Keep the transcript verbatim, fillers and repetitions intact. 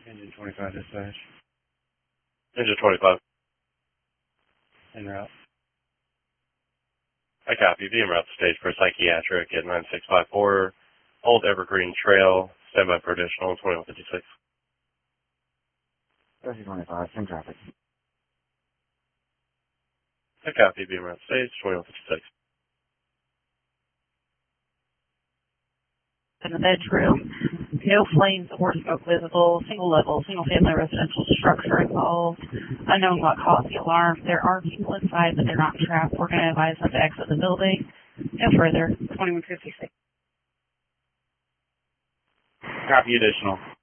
Engine twenty-five dispatch. Engine twenty-five. En route. I copy. Be en route to stage for psychiatric at nine six five four. Old Evergreen Trail. Stand by for additional twenty-one fifty-six. thirty twenty-five, same traffic. I copy. Be en route to stage twenty-one fifty-six. In the bedroom, no flames or smoke visible, single level, single family residential structure involved, unknown what caused the alarm. There are people inside, but they're not trapped. We're going to advise them to exit the building. No further, twenty-one fifty-six. Copy additional.